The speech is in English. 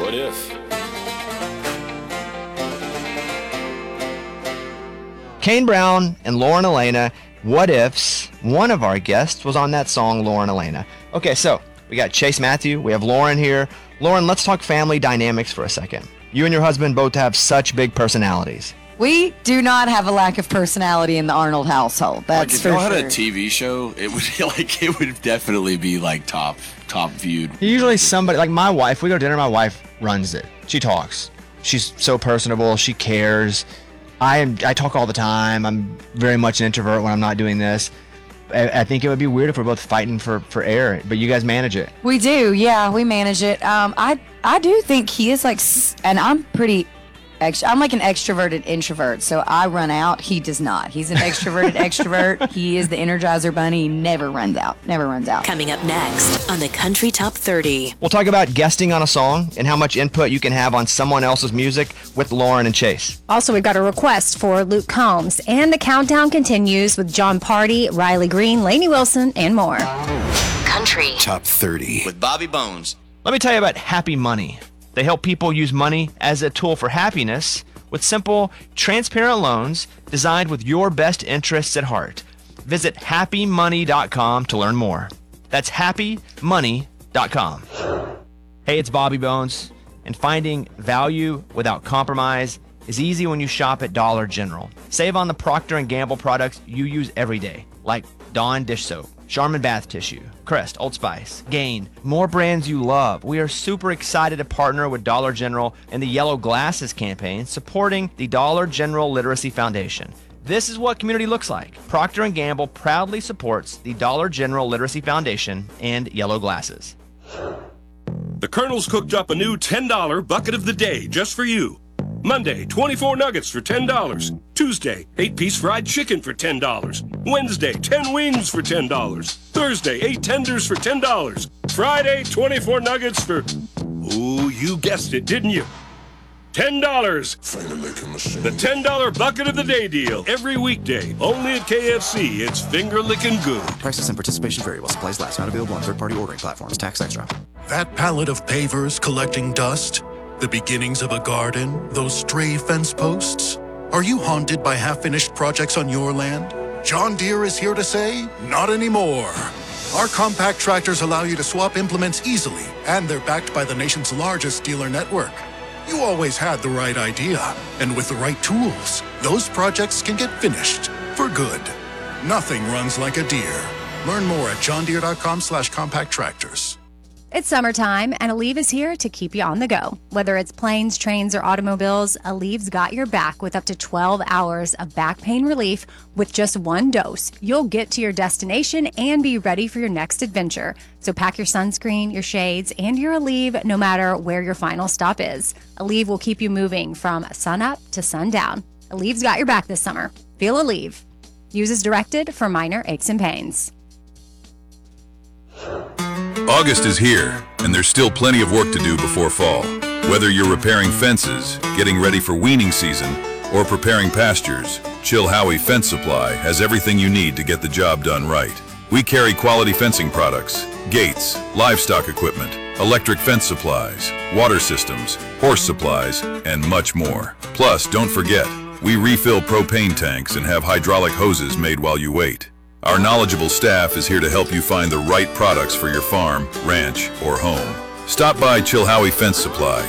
What if? Kane Brown and Lauren Elena, What Ifs. One of our guests was on that song, Lauren Elena. Okay, so we got Chase Matthew. We have Lauren here. Lauren, let's talk family dynamics for a second. You and your husband both have such big personalities. We do not have a lack of personality in the Arnold household. That's if for y'all sure. had a TV show, it would definitely be like top viewed. Usually somebody, like my wife, we go to dinner, my wife runs it. She talks. She's so personable. She cares. I talk all the time. I'm very much an introvert when I'm not doing this. I think it would be weird if we're both fighting for air, but you guys manage it. We do, yeah, we manage it. I do think he is like, and I'm pretty, I'm like an extroverted introvert, so I run out. He does not. He's an extroverted extrovert. He is the Energizer Bunny. He never runs out. Coming up next on the Country Top 30. We'll talk about guesting on a song and how much input you can have on someone else's music with Lauren and Chase. Also, we've got a request for Luke Combs, and the countdown continues with John Party, Riley Green, Lainey Wilson, and more. Country Top 30 with Bobby Bones. Let me tell you about Happy Money. They help people use money as a tool for happiness with simple, transparent loans designed with your best interests at heart. Visit happymoney.com to learn more. That's happymoney.com. Hey, it's Bobby Bones, and finding value without compromise is easy when you shop at Dollar General. Save on the Procter & Gamble products you use every day, like Dawn dish soap, Charmin bath tissue, Crest, Old Spice, Gain, more brands you love. We are super excited to partner with Dollar General in the Yellow Glasses campaign, supporting the Dollar General Literacy Foundation. This is what community looks like. Procter & Gamble proudly supports the Dollar General Literacy Foundation and Yellow Glasses. The Colonel's cooked up a new $10 bucket of the day just for you. Monday, 24 nuggets for $10. Tuesday, 8-piece fried chicken for $10. Wednesday, 10 wings for $10. Thursday, 8 tenders for $10. Friday, 24 nuggets for, ooh, you guessed it, didn't you? $10. The $10 bucket of the day deal. Every weekday, only at KFC. It's finger-licking good. Prices and participation vary while supplies last. Not available on third-party ordering platforms. Tax extra. That pallet of pavers collecting dust, the beginnings of a garden, those stray fence posts. Are you haunted by half-finished projects on your land? John Deere is here to say, not anymore. Our compact tractors allow you to swap implements easily, and they're backed by the nation's largest dealer network. You always had the right idea, and with the right tools, those projects can get finished for good. Nothing runs like a Deere. Learn more at johndeere.com/compact tractors. It's summertime, and Aleve is here to keep you on the go. Whether it's planes, trains, or automobiles, Aleve's got your back with up to 12 hours of back pain relief with just one dose. You'll get to your destination and be ready for your next adventure. So pack your sunscreen, your shades, and your Aleve no matter where your final stop is. Aleve will keep you moving from sunup to sundown. Aleve's got your back this summer. Feel Aleve. Use as directed for minor aches and pains. August is here, and there's still plenty of work to do before fall. Whether you're repairing fences, getting ready for weaning season, or preparing pastures, Chilhowie Fence Supply has everything you need to get the job done right. We carry quality fencing products, gates, livestock equipment, electric fence supplies, water systems, horse supplies, and much more. Plus, don't forget, we refill propane tanks and have hydraulic hoses made while you wait. Our knowledgeable staff is here to help you find the right products for your farm, ranch, or home. Stop by Chilhowie Fence Supply